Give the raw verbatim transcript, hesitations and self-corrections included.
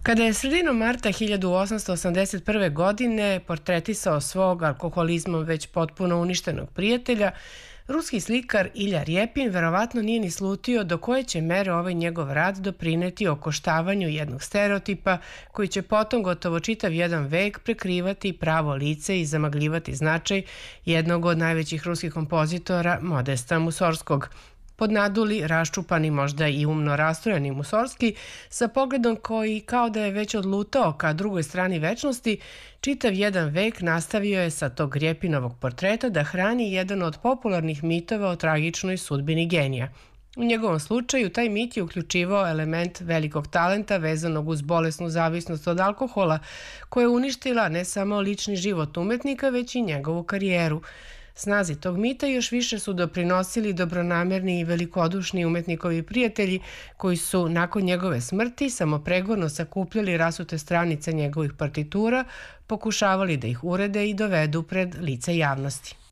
Kada je sredinom marta hiljadu osamsto osamdeset prve. godine portretisao svog alkoholizmom već potpuno uništenog prijatelja, ruski slikar Ilja Rjepin verovatno nije ni slutio do koje će mere ovaj njegov rad doprineti okoštavanju jednog stereotipa koji će potom gotovo čitav jedan vek prekrivati pravo lice i zamagljivati značaj jednog od najvećih ruskih kompozitora Modesta Musorskog. Podnaduli, raščupani, možda i umno rastrojeni Musorski, sa pogledom koji kao da je već odlutao ka drugoj strani večnosti, čitav jedan vek nastavio je sa tog Rjepinovog portreta da hrani jedan od popularnih mitova o tragičnoj sudbini genija. U njegovom slučaju taj mit je uključivao element velikog talenta vezanog uz bolesnu zavisnost od alkohola, koja je uništila ne samo lični život umetnika, već i njegovu karijeru. Snazi tog mita još više su doprinosili dobronamerni i velikodušni umetnikovi prijatelji koji su nakon njegove smrti samopregorno sakupljali rasute stranice njegovih partitura, pokušavali da ih urede i dovedu pred lice javnosti.